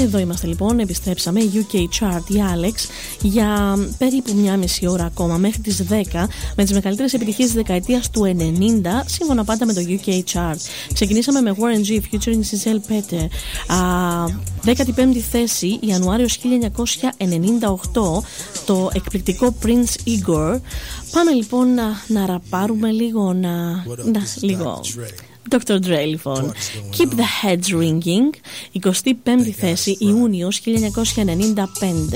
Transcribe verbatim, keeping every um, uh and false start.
Εδώ είμαστε λοιπόν, επιστρέψαμε, γιου κέι Chart, η Alex, για περίπου μια μισή ώρα ακόμα, μέχρι τις δέκα, με τις μεγαλύτερες επιτυχίες της δεκαετίας του ενενήντα, σύμφωνα πάντα με το γιου κέι Chart. Ξεκινήσαμε με Warren G, featuring Giselle Peter, δέκατη πέμπτη θέση, Ιανουάριος χίλια εννιακόσια ενενήντα οκτώ, το εκπληκτικό Prince Igor. Πάμε λοιπόν να, να ραπάρουμε λίγο, να, να λίγο... ντόκτορ Dre λοιπόν. Keep the heads ringing, εικοστή πέμπτη θέση, Ιούνιος χίλια εννιακόσια ενενήντα πέντε.